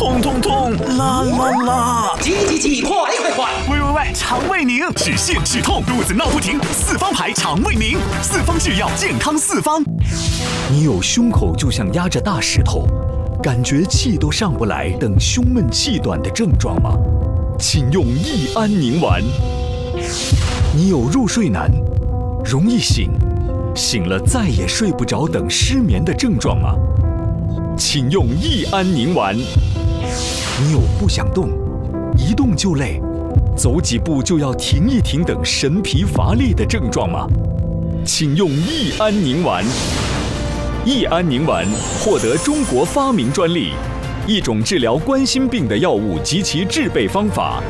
痛痛痛，啦啦啦！ 急，快！ 喂，肠胃宁止泻止痛，肚子闹不停，四方牌肠胃宁，四方制药，健康四方。 你有胸口就像压着大石头，感觉气都上不来等胸闷气短的症状吗？请用益安宁丸。你有入睡难，容易醒，醒了再也睡不着等失眠的症状吗？请用益安宁丸。你有不想动，一动就累，走几步就要停一停等神疲乏力的症状吗？请用益安宁丸。益安宁丸获得中国发明专利，一种治疗冠心病的药物及其制备方法。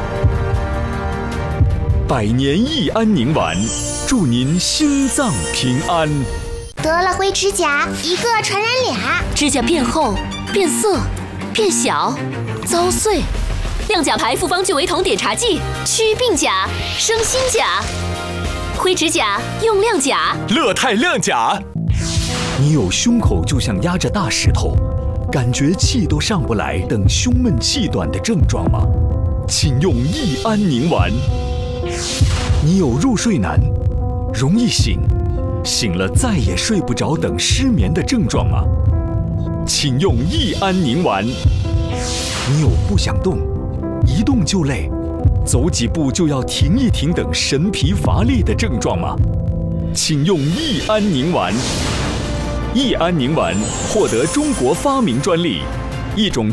百年益安宁丸，祝您心脏平安。 得了灰指甲，一个传染俩， 指甲变厚、变色、变小、遭碎。亮甲牌复方聚维酮碘茶剂，祛病甲，生新甲。灰指甲用亮甲， 乐泰亮甲。你有胸口就像压着大石头，感觉气都上不来等胸闷气短的症状吗？请用益安宁丸。你有入睡难，容易醒，醒了再也睡不着等失眠的症状吗？请用益安宁丸。你有不想动，一动就累，走几步就要停一停等神疲乏力的症状吗？请用益安宁丸。益安宁丸获得中国发明专利，一种